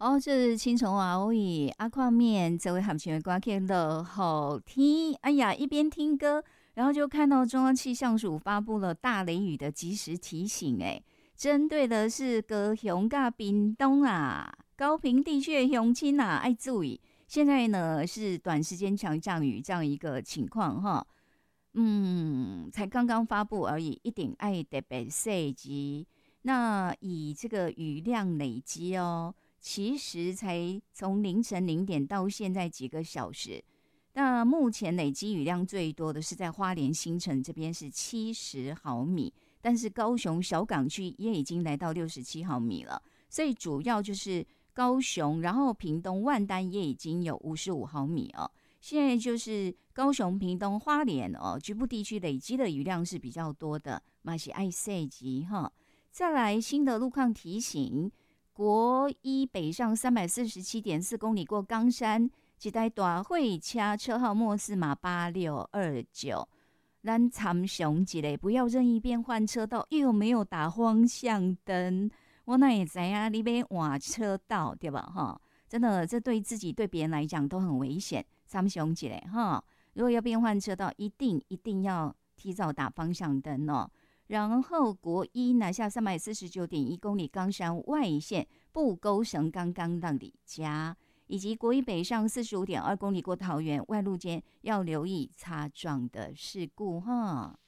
哦，这是青虫啊，我以阿矿面这位合唱的歌曲落雨天。哎呀，一边听歌，然后就看到中央气象署发布了大雷雨的及时提醒。哎，针对的是高雄甲屏东啊，高屏地区的乡亲啊，爱注意。现在呢是短时间强降雨这样一个情况哈。才刚刚发布而已，一定爱特别细致。那以这个雨量累积哦，其实才从凌晨0点到现在几个小时。那目前累积雨量最多的是在花莲新城这边是70毫米，但是高雄小港区也已经来到67毫米了。所以主要就是高雄，然后屏东万丹也已经有55毫米哦。现在就是高雄、屏东、花莲哦，局部地区累积的雨量是比较多的，嘛是爱细级哈。再来新的路况提醒，国一北上347.4公里过冈山，一台大货车号末四码8629，咱参详一下，不要任意变换车道，又没有打方向灯，我哪会知啊？你要换车道对吧？哈，真的，这对自己对别人来讲都很危险。参详一下哈，如果要变换车道，一定要提早打方向灯哦。然后国一拿下349.1公里冈山外线布沟绳刚刚让你家，以及国一北上45.2公里过桃园外路间要留意擦撞的事故哈。